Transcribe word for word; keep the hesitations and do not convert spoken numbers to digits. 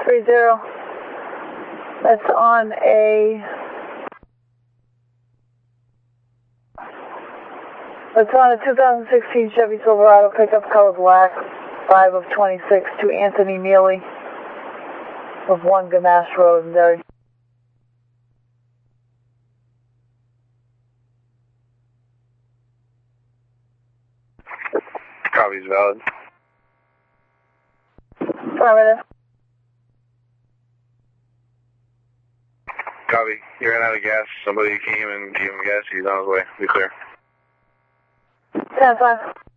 three zero. That's on a... That's on a two thousand sixteen Chevy Silverado pickup color black, five of twenty-six, to Anthony Neely of one Gamache Road in Derry. Copy's valid. Affirmative. Copy. He ran out of gas. Somebody came and gave him gas. He's on his way. Be clear. ten five.